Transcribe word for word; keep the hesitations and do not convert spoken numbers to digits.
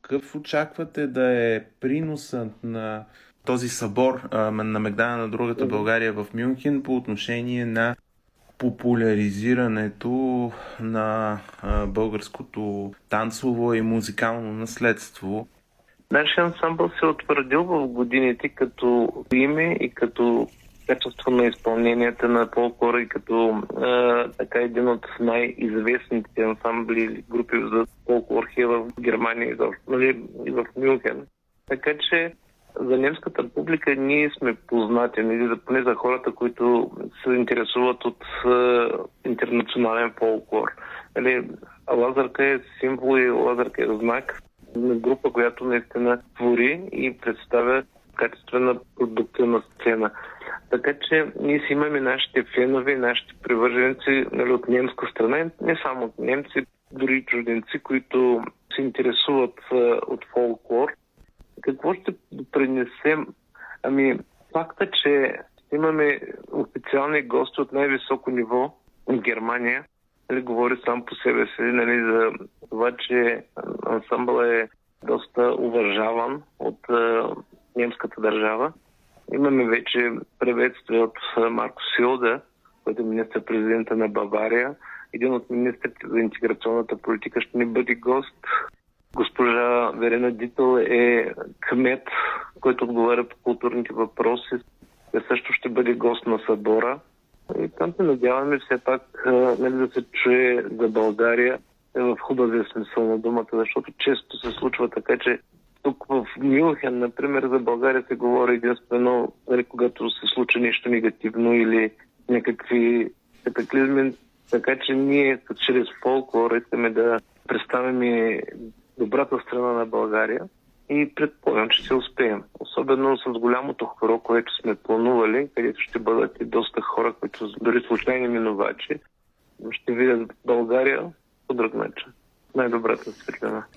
Какъв очаквате да е приносът на този събор а, на Мегдана на другата България в Мюнхен по отношение на популяризирането на а, българското танцово и музикално наследство? Нашия ансамбъл се е утвърдил в годините като име и като качество на изпълненията на фолклора и като а, така един от най-известните ансамбли или групи за фолклорхия в Германия и в, нали, и в Мюнхен. Така че за немската публика ние сме познати, нали, поне за хората, които се интересуват от а, интернационален фолклор. Нали, Лазарка е символ и Лазарка е знак на група, която наистина твори и представя качествена продукция на сцена. Така че ние си имаме нашите фенове, нашите привърженици, нали, от немска страна, не само от немци, дори и чужденци, които се интересуват а, от фолклор. Какво ще принесем? Ами, факта, че имаме официални гости от най-високо ниво в Германия, нали, говори сам по себе си, нали, за това, че ансамбъл е доста уважаван от а, немската държава. Имаме вече приветствие от Марко Силда, който е министър-президента на Бавария. Един от министрите за интеграционната политика ще ни бъде гост. Госпожа Верена Дител е кмет, който отговаря по културните въпроси. Тя също ще бъде гост на събора. И там се надяваме все пак, нали, да се чуе за България в хубавия смисъл на думата, защото често се случва така, че тук в Мюнхен, например, за България се говори единствено, нали, когато се случи нещо негативно или някакви катаклизми. Така че ние чрез фолклор искаме да представим и добрата страна на България и предполагам, че ще успеем. Особено с голямото хоро, което сме планували, където ще бъдат и доста хора, които дори случайни минувачи, ще видят България по друг начин. Най-добрата светлина.